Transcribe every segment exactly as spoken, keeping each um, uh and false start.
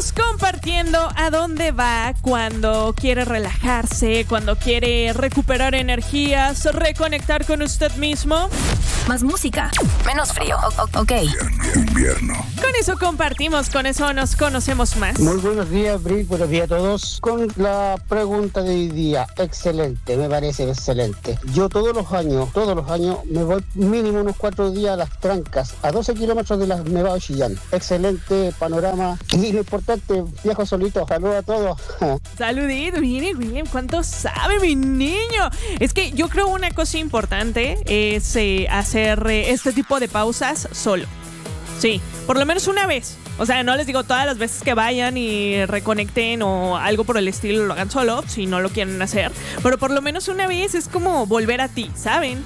estamos compartiendo a dónde va cuando quiere relajarse, cuando quiere recuperar energías, reconectar con usted mismo. Más música, menos frío, o- ok. Invierno. Con eso compartimos, con eso nos conocemos más. Muy buenos días, Brick, buenos días a todos. Con la pregunta de hoy día, excelente, me parece excelente. Yo todos los años, todos los años me voy mínimo unos cuatro días a las Trancas, a doce kilómetros de las Nevados de Chillán. Excelente panorama y lo importante, viajo solito. Saludos a todos. Saludito, mire William, ¿cuánto sabe mi niño? Es que yo creo una cosa importante es eh, hacer eh, este tipo de pausas solo. Sí, por lo menos una vez. O sea, no les digo todas las veces que vayan y reconecten o algo por el estilo, lo hagan solo, si no lo quieren hacer. Pero por lo menos una vez es como volver a ti, ¿saben?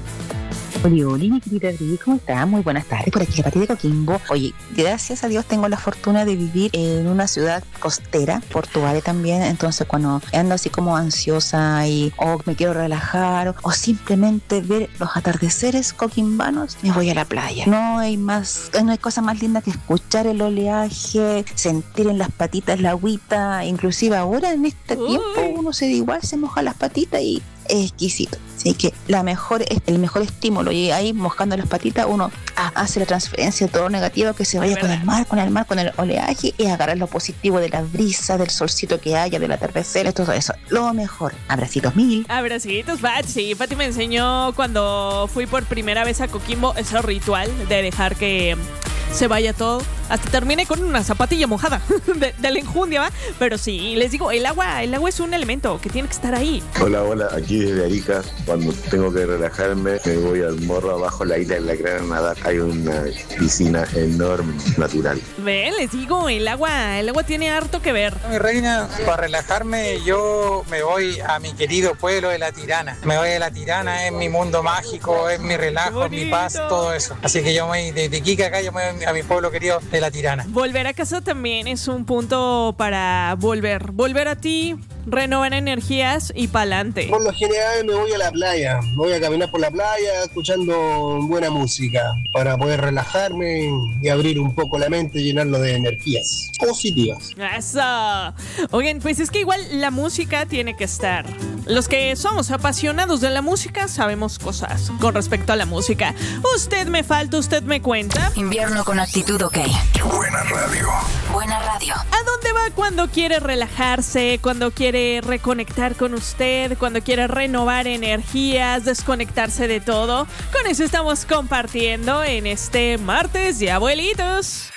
Hola, hola, mi querida Adri, ¿cómo estás? Muy buenas tardes, por aquí, Pati de Coquimbo. Oye, gracias a Dios tengo la fortuna de vivir en una ciudad costera, Portugal también, entonces cuando ando así como ansiosa y o me quiero relajar o simplemente ver los atardeceres coquimbanos, me voy a la playa. No hay más, no hay cosa más linda que escuchar el oleaje, sentir en las patitas la agüita, inclusive ahora en este Uy. tiempo uno se da igual, se moja las patitas y es exquisito. Así que la mejor, el mejor estímulo, y ahí mojando las patitas uno ah, hace la transferencia de todo lo negativo que se vaya Es con verdad. el mar, con el mar, con el oleaje y agarrar lo positivo de la brisa, del solcito que haya, del atardecer, todo eso. Lo mejor. Abracitos mil. Abracitos, Pati. Sí, Pati me enseñó cuando fui por primera vez a Coquimbo ese ritual de dejar que se vaya todo. Hasta terminé con una zapatilla mojada de, de la enjundia, ¿va? Pero sí, les digo, el agua, el agua es un elemento que tiene que estar ahí. Hola, hola, aquí desde Arica. Cuando tengo que relajarme, me voy al morro abajo la isla de la Granada. Hay una piscina enorme, natural. Ven, les digo, el agua, el agua tiene harto que ver. Mi reina, para relajarme yo me voy a mi querido pueblo de La Tirana. Me voy a La Tirana, es mi mundo mágico, es mi relajo, es mi paz, todo eso. Así que yo me voy de, de Iquique acá, yo me voy a mi pueblo querido de La Tirana. Volver a casa también es un punto para volver. Volver a ti, renovar energías y pa'lante. Por lo general me voy a la playa, me voy a caminar por la playa escuchando buena música para poder relajarme y abrir un poco la mente, llenarlo de energías positivas. Eso. Oigan, pues es que igual la música tiene que estar. Los que somos apasionados de la música sabemos cosas con respecto a la música. Usted me falta, usted me cuenta. Invierno con actitud, ok. Qué buena radio. Buena radio. ¿A dónde va cuando quiere relajarse, cuando quiere reconectar con usted, cuando quiere renovar energías, desconectarse de todo? Con eso estamos compartiendo en este martes de abuelitos.